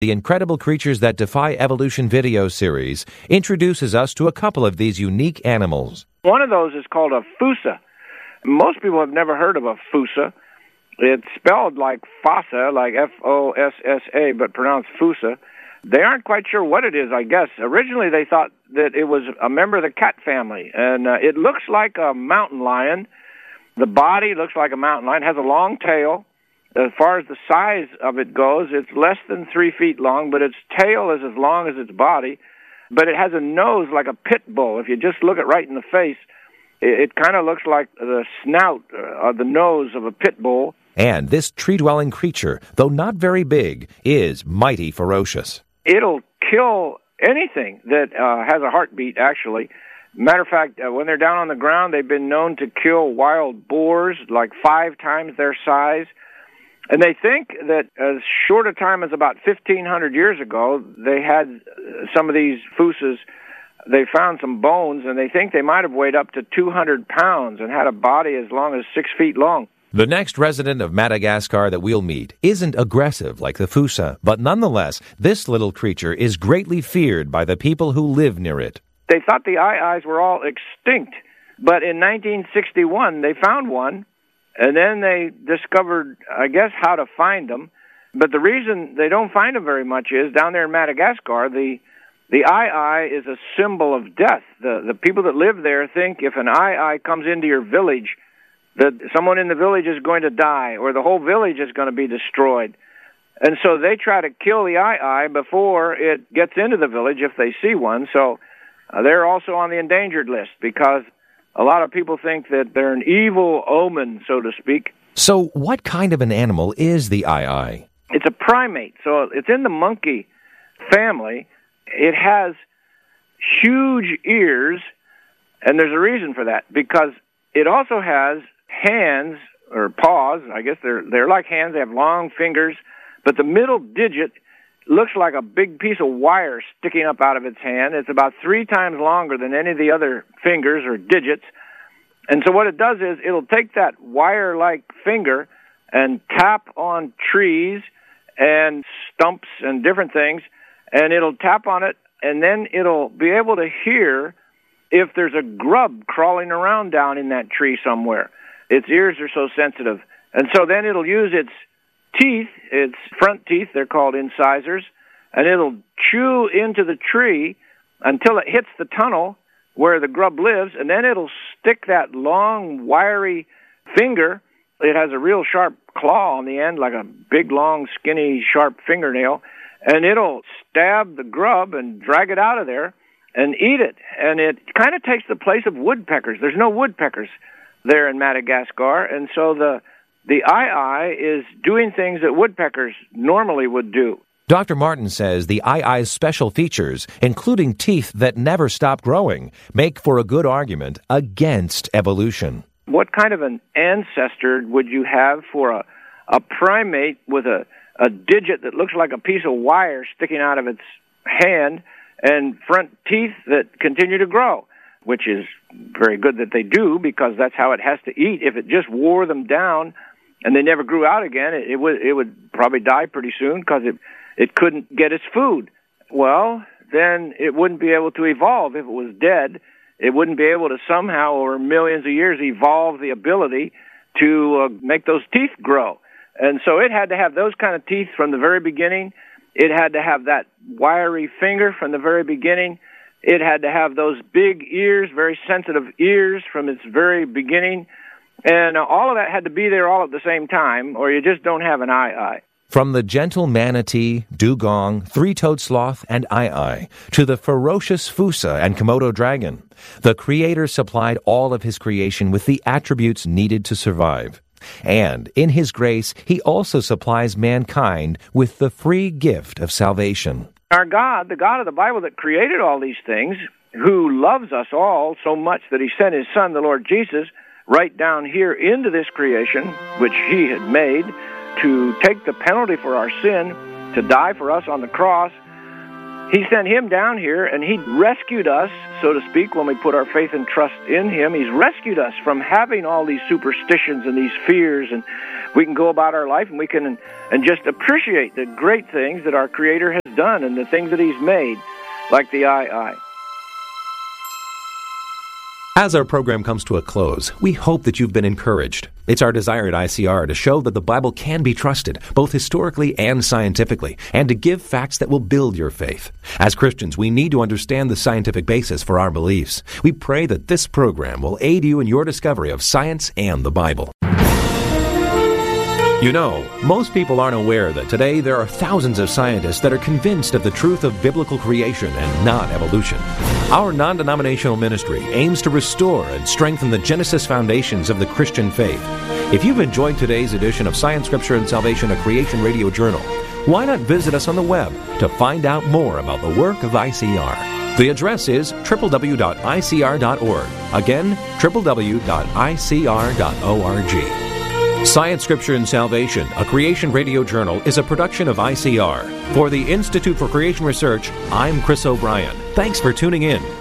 The Incredible Creatures That Defy Evolution video series introduces us to a couple of these unique animals. One of those is called a fossa. Most people have never heard of a fossa. It's spelled like fossa, like F-O-S-S-A, but pronounced fossa. They aren't quite sure what it is, I guess. Originally, they thought that it was a member of the cat family, and it looks like a mountain lion. The body looks like a mountain lion. It has a long tail. As far as the size of it goes, it's less than 3 feet long, but its tail is as long as its body. But it has a nose like a pit bull. If you just look it right in the face, it kind of looks like the snout or the nose of a pit bull. And this tree-dwelling creature, though not very big, is mighty ferocious. It'll kill anything that has a heartbeat, actually. Matter of fact, when they're down on the ground, they've been known to kill wild boars like 5 times their size. And they think that as short a time as about 1,500 years ago, they had some of these fossas. They found some bones, and they think they might have weighed up to 200 pounds and had a body as long as 6 feet long. The next resident of Madagascar that we'll meet isn't aggressive like the fossa, but nonetheless, this little creature is greatly feared by the people who live near it. They thought the aye-ayes were all extinct, but in 1961 they found one, and then they discovered, I guess, how to find them. But the reason they don't find them very much is down there in Madagascar, the aye-aye is a symbol of death. The people that live there think if an aye-aye comes into your village, that someone in the village is going to die, or the whole village is going to be destroyed. And so they try to kill the aye-aye before it gets into the village if they see one. So they're also on the endangered list because a lot of people think that they're an evil omen, so to speak. So what kind of an animal is the aye-aye? It's a primate, so it's in the monkey family. It has huge ears, and there's a reason for that, because it also has hands, or paws. I guess they're like hands. They have long fingers, but the middle digit looks like a big piece of wire sticking up out of its hand. It's about 3 times longer than any of the other fingers or digits. And so what it does is it'll take that wire-like finger and tap on trees and stumps and different things, and it'll tap on it, and then it'll be able to hear if there's a grub crawling around down in that tree somewhere. Its ears are so sensitive. And so then it'll use its teeth, its front teeth, they're called incisors, and it'll chew into the tree until it hits the tunnel where the grub lives, and then it'll stick that long, wiry finger. It has a real sharp claw on the end, like a big, long, skinny, sharp fingernail, and it'll stab the grub and drag it out of there and eat it. And it kind of takes the place of woodpeckers. There's no woodpeckers there in Madagascar, and so the aye-aye is doing things that woodpeckers normally would do. Dr. Martin says the aye-aye's special features, including teeth that never stop growing, make for a good argument against evolution. What kind of an ancestor would you have for a primate with a digit that looks like a piece of wire sticking out of its hand and front teeth that continue to grow, which is very good that they do because that's how it has to eat. If it just wore them down and they never grew out again, it would probably die pretty soon because it couldn't get its food. Well, then it wouldn't be able to evolve. If it was dead, it wouldn't be able to somehow over millions of years evolve the ability to make those teeth grow. And so it had to have those kind of teeth from the very beginning. It had to have that wiry finger from the very beginning. It had to have those big ears, very sensitive ears from its very beginning. And all of that had to be there all at the same time, or you just don't have an aye-aye. From the gentle manatee, dugong, three-toed sloth, and aye-aye, to the ferocious fossa and Komodo dragon, the Creator supplied all of His creation with the attributes needed to survive. And in His grace, He also supplies mankind with the free gift of salvation. Our God, the God of the Bible that created all these things, who loves us all so much that He sent His Son, the Lord Jesus, right down here into this creation, which He had made, to take the penalty for our sin, to die for us on the cross. He sent Him down here, and He rescued us, so to speak, when we put our faith and trust in Him. He's rescued us from having all these superstitions and these fears, and we can go about our life and we can and just appreciate the great things that our Creator has done and the things that He's made, like the eye. As our program comes to a close, we hope that you've been encouraged. It's our desire at ICR to show that the Bible can be trusted, both historically and scientifically, and to give facts that will build your faith. As Christians, we need to understand the scientific basis for our beliefs. We pray that this program will aid you in your discovery of science and the Bible. You know, most people aren't aware that today there are thousands of scientists that are convinced of the truth of biblical creation and not evolution. Our non-denominational ministry aims to restore and strengthen the Genesis foundations of the Christian faith. If you've enjoyed today's edition of Science, Scripture, and Salvation, a Creation Radio Journal, why not visit us on the web to find out more about the work of ICR? The address is www.icr.org. Again, www.icr.org. Science, Scripture, and Salvation, a Creation Radio Journal, is a production of ICR. For the Institute for Creation Research, I'm Chris O'Brien. Thanks for tuning in.